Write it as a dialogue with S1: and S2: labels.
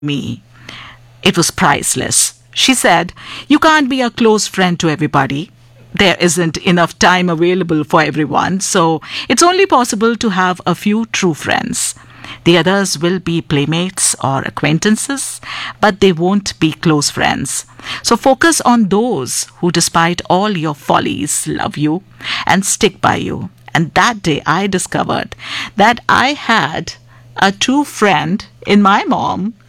S1: me. It was priceless. She said, "You can't be a close friend to everybody. There isn't enough time available for everyone, so it's only possible to have a few true friends. The others will be playmates or acquaintances, but they won't be close friends. So focus on those who, despite all your follies, love you and stick by you." And that day I discovered that I had a true friend in my mom